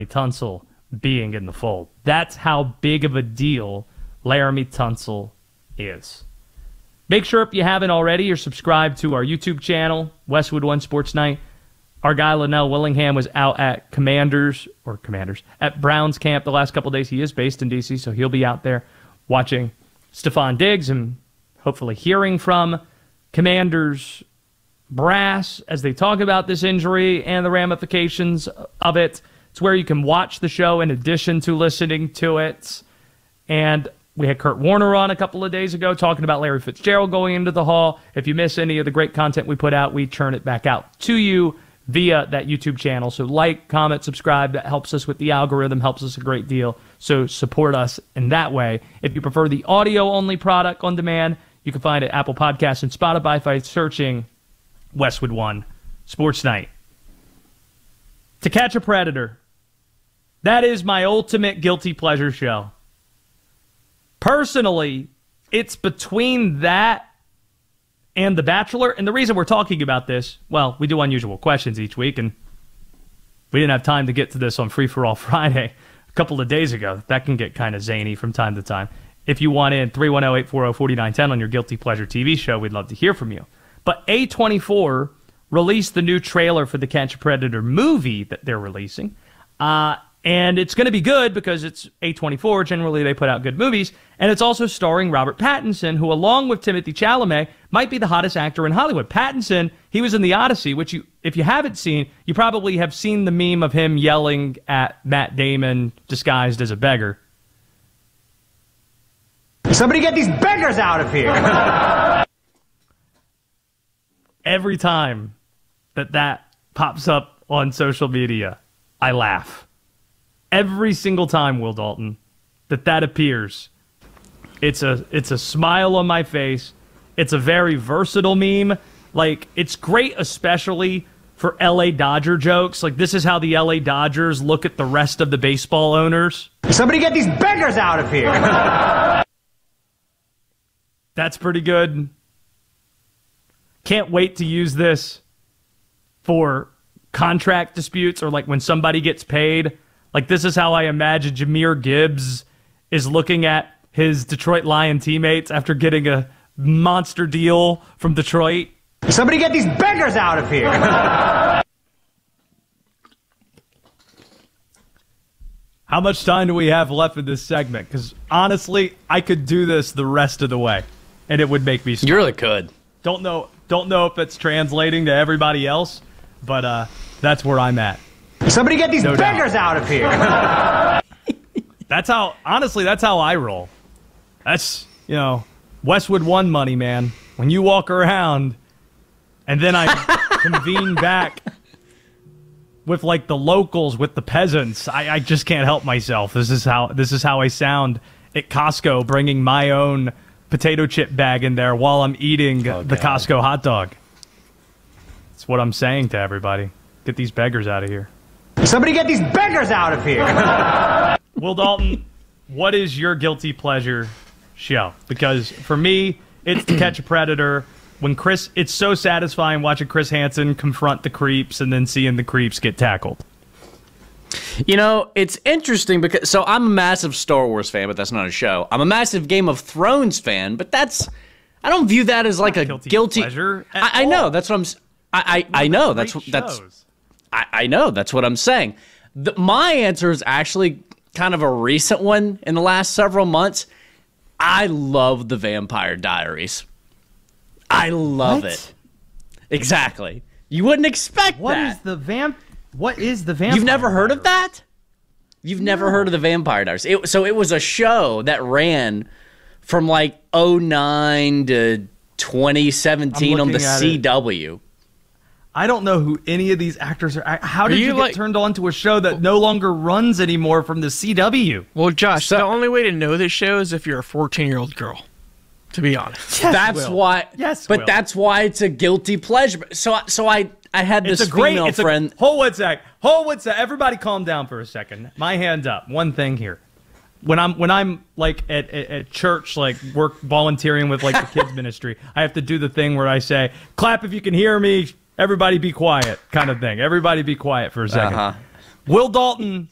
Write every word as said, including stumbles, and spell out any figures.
Tunsil being in the fold. That's how big of a deal Laremy Tunsil is. Make sure if you haven't already, you're subscribed to our YouTube channel, Westwood One Sports Night. Our guy Linnell Willingham was out at Commanders, or Commanders, at Browns camp the last couple of days. He is based in D C, so he'll be out there watching Stephon Diggs and hopefully hearing from Commanders brass as they talk about this injury and the ramifications of it. It's where you can watch the show in addition to listening to it. And we had Kurt Warner on a couple of days ago talking about Larry Fitzgerald going into the Hall. If you miss any of the great content we put out, we churn it back out to you via that YouTube channel. So like, comment, subscribe. That helps us with the algorithm, helps us a great deal. So support us in that way. If you prefer the audio-only product on demand, you can find it at Apple Podcasts and Spotify by searching Westwood One Sports Night. To Catch a Predator. That is my ultimate guilty pleasure show. Personally, it's between that and The Bachelor. And the reason we're talking about this, well, we do unusual questions each week, and we didn't have time to get to this on Free For All Friday a couple of days ago. That can get kind of zany from time to time. If you want in, three one zero, eight four zero, four nine one zero on your Guilty Pleasure T V show, we'd love to hear from you. But A twenty-four released the new trailer for the Catch a Predator movie that they're releasing. Uh, and it's going to be good because it's A twenty-four. Generally, they put out good movies. And it's also starring Robert Pattinson, who, along with Timothée Chalamet, might be the hottest actor in Hollywood. Pattinson, he was in The Odyssey, which, you, if you haven't seen, you probably have seen the meme of him yelling at Matt Damon disguised as a beggar. Somebody get these beggars out of here! Every time that that pops up on social media, I laugh. Every single time, Will Dalton, that that appears, it's a it's a smile on my face. It's a very versatile meme. Like, it's great, especially for L A Dodger jokes. Like, this is how the L A Dodgers look at the rest of the baseball owners. Somebody get these beggars out of here! That's pretty good. Can't wait to use this for contract disputes or like when somebody gets paid. Like, this is how I imagine Jahmyr Gibbs is looking at his Detroit Lion teammates after getting a monster deal from Detroit. Somebody get these beggars out of here! How much time do we have left in this segment? Because honestly, I could do this the rest of the way, and it would make me smile. You really could. Don't know, don't know if it's translating to everybody else, but uh, that's where I'm at. Somebody get these No beggars doubt. out of here! That's how, honestly, that's how I roll. That's, you know, Westwood One money, man. When you walk around, and then I convene back with, like, the locals, with the peasants, I, I just can't help myself. This is how, this is how I sound at Costco, bringing my own potato chip bag in there while I'm eating Oh, the God. Costco hot dog. That's what I'm saying to everybody. Get these beggars out of here. Somebody get these beggars out of here! Will Dalton, what is your guilty pleasure show? Because for me, it's To Catch a Predator. When Chris, it's so satisfying watching Chris Hansen confront the creeps and then seeing the creeps get tackled. You know, it's interesting because, so I'm a massive Star Wars fan, but that's not a show. I'm a massive Game of Thrones fan, but that's, I don't view that as like a guilty guilty. pleasure at I, I know, all. that's what I'm, s- I, I, I know, that's, Great that's, shows. I, I know, that's what I'm saying. The, my answer is actually kind of a recent one in the last several months. I love The Vampire Diaries. I love What? it. Exactly. You wouldn't expect What that. is the vamp? What is the vampire? You've never heard of Diaries? that? You've never heard of The Vampire Diaries. It, so it was a show that ran from like oh nine to twenty seventeen on the looking at C it. W. I don't know who any of these actors are. I- How did you you, get like- turned on to a show that no longer runs anymore from the C W? Well, Josh, So- the only way to know this show is if you're a fourteen-year-old girl, to be honest. Yes, That's Will. why. Yes, but Will. that's why it's a guilty pleasure. So, I- so I, I had this It's a great female it's friend. A, hold one sec. Hold one sec. Everybody, calm down for a second. My hand up. One thing here. When I'm when I'm like at, at, at church, like work volunteering with like the kids ministry, I have to do the thing where I say, "Clap if you can hear me. Everybody be quiet," kind of thing. Everybody be quiet for a second. Uh-huh. Will Dalton